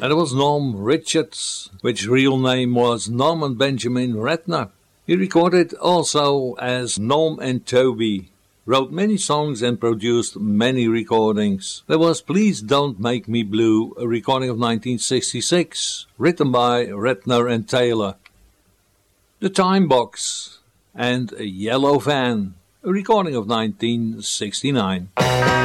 And it was Norm Richards, which real name was Norman Benjamin Ratner. He recorded also as Norm and Toby, wrote many songs and produced many recordings. There was Please Don't Make Me Blue, a recording of 1966, written by Ratner and Taylor. The Time Box and a Yellow Van, a recording of 1969.